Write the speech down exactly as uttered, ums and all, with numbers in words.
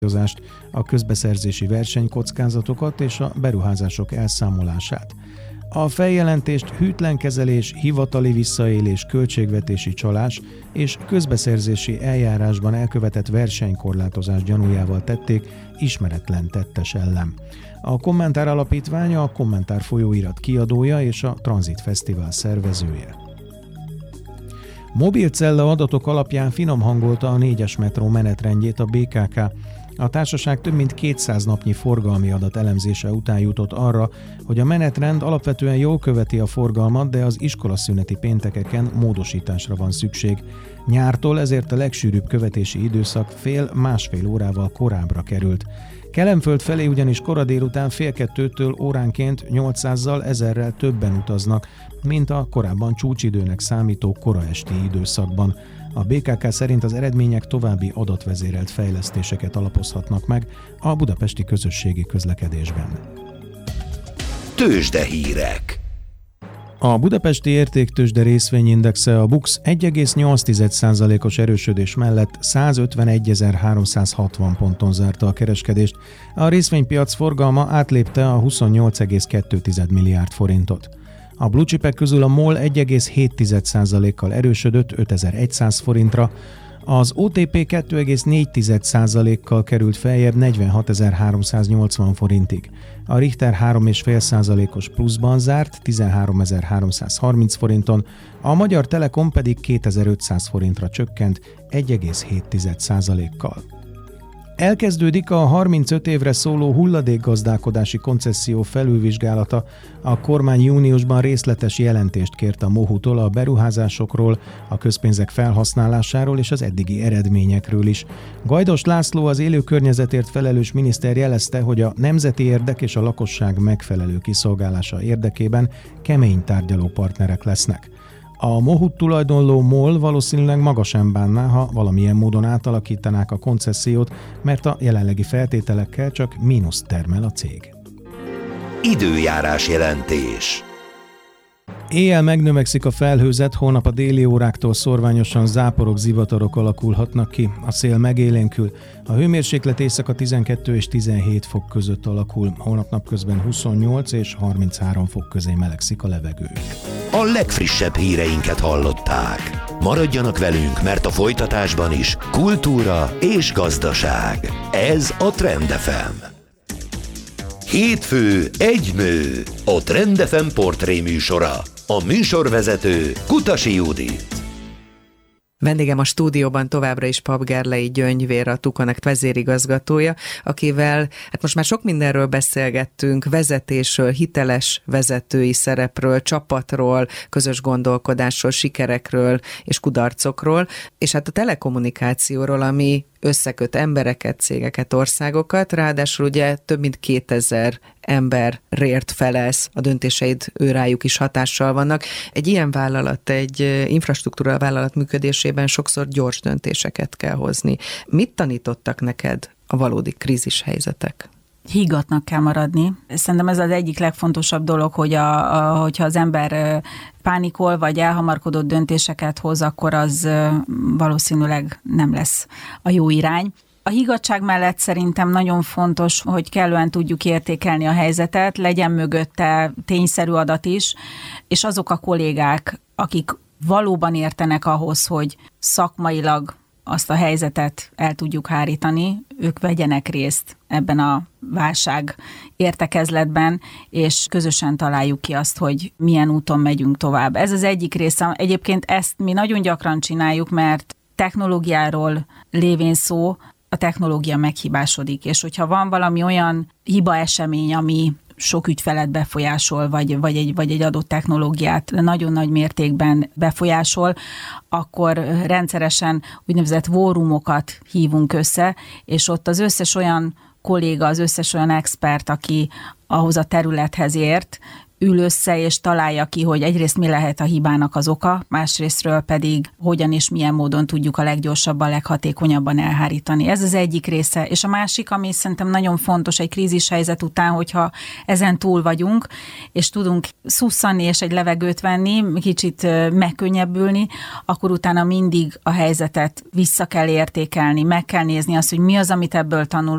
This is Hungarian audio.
a közbeszerzési versenykockázatokat és a beruházások elszámolását. A feljelentést hűtlenkezelés, hivatali visszaélés, költségvetési csalás és közbeszerzési eljárásban elkövetett versenykorlátozás gyanújával tették ismeretlen tettes ellen. A Kommentár Alapítványa a Kommentár folyóirat kiadója és a Tranzit Fesztivál szervezője. Mobilcella adatok alapján finomhangolta a négyes metró menetrendjét a bé ká ká. A társaság több mint kétszáz napnyi forgalmi adat elemzése után jutott arra, hogy a menetrend alapvetően jól követi a forgalmat, de az iskolaszüneti péntekeken módosításra van szükség. Nyártól ezért a legsűrűbb követési időszak fél-másfél órával korábbra került. Kelenföld felé ugyanis kora délután fél kettőtől óránként nyolcszázzal, ezerrel többen utaznak, mint a korábban csúcsidőnek számító kora esti időszakban. A bé ká ká szerint az eredmények további adatvezérelt fejlesztéseket alapozhatnak meg a budapesti közösségi közlekedésben. Tőzsdehírek. A budapesti értéktőzsde részvényindexe a BUX egy egész nyolc százalékos erősödés mellett százötvenegyezer-háromszázhatvan ponton zárta a kereskedést. A részvénypiac forgalma átlépte a huszonnyolc egész kettő milliárd forintot. A blue chipek közül a MOL egy egész hét százalékkal erősödött ötezer-száz forintra, az o té pé kettő egész négy százalékkal került feljebb negyvenhatezer-háromszáznyolcvan forintig. A Richter három egész öt százalékos pluszban zárt tizenháromezer-háromszázharminc forinton, a Magyar Telekom pedig kétezer-ötszáz forintra csökkent egy egész hét százalékkal. Elkezdődik a harmincöt évre szóló hulladékgazdálkodási koncesszió felülvizsgálata. A kormány júniusban részletes jelentést kért a MOHU-tól a beruházásokról, a közpénzek felhasználásáról és az eddigi eredményekről is. Gajdos László, az élő környezetért felelős miniszter jelezte, hogy a nemzeti érdek és a lakosság megfelelő kiszolgálása érdekében kemény tárgyaló partnerek lesznek. A MOHU-t tulajdonló MOL valószínűleg maga sem bánná, ha valamilyen módon átalakítanák a koncessziót, mert a jelenlegi feltételekkel csak mínuszt termel a cég. Időjárás jelentés. Éjjel megnövekszik a felhőzet, holnap a déli óráktól szorványosan záporok, zivatarok alakulhatnak ki, a szél megélénkül. A hőmérséklet éjszaka tizenkettő és tizenhét fok között alakul, holnap napközben huszonnyolc és harminchárom fok közé melegszik a levegő. A legfrissebb híreinket hallották. Maradjanak velünk, mert a folytatásban is kultúra és gazdaság. Ez a Trend ef em. Hétfő, egy nő. A Trend ef em portré műsora. A műsorvezető Kutasi Judit. Vendégem a stúdióban továbbra is Pap Gerlei Gyöngyvér, a Tuconnect vezérigazgatója, akivel hát most már sok mindenről beszélgettünk, vezetésről, hiteles vezetői szerepről, csapatról, közös gondolkodásról, sikerekről és kudarcokról, és hát a telekommunikációról, ami összeköt embereket, cégeket, országokat, ráadásul ugye több mint kétezer emberért felelsz, a döntéseid őrájuk is hatással vannak. Egy ilyen vállalat, egy infrastruktúra vállalat működésében sokszor gyors döntéseket kell hozni. Mit tanítottak neked a valódi krízis helyzetek? Higgadtnak kell maradni. Szerintem ez az egyik legfontosabb dolog, hogy a, a, hogyha az ember pánikol, vagy elhamarkodott döntéseket hoz, akkor az valószínűleg nem lesz a jó irány. A higgadtság mellett szerintem nagyon fontos, hogy kellően tudjuk értékelni a helyzetet, legyen mögötte tényszerű adat is, és azok a kollégák, akik valóban értenek ahhoz, hogy szakmailag azt a helyzetet el tudjuk hárítani, ők vegyenek részt ebben a válság értekezletben, és közösen találjuk ki azt, hogy milyen úton megyünk tovább. Ez az egyik része. Egyébként ezt mi nagyon gyakran csináljuk, mert technológiáról lévén szó, a technológia meghibásodik, és hogyha van valami olyan hibaesemény, ami sok ügyfelet befolyásol, vagy, vagy, egy, vagy egy adott technológiát nagyon nagy mértékben befolyásol, akkor rendszeresen úgynevezett war roomokat hívunk össze, és ott az összes olyan kolléga, az összes olyan expert, aki ahhoz a területhez ért, ül össze és találja ki, hogy egyrészt mi lehet a hibának az oka, másrésztről pedig hogyan és milyen módon tudjuk a leggyorsabban, leghatékonyabban elhárítani. Ez az egyik része. És a másik, ami szerintem nagyon fontos egy krízishelyzet után, hogyha ezen túl vagyunk, és tudunk szusszanni és egy levegőt venni, kicsit megkönnyebbülni, akkor utána mindig a helyzetet vissza kell értékelni, meg kell nézni azt, hogy mi az, amit ebből tanul.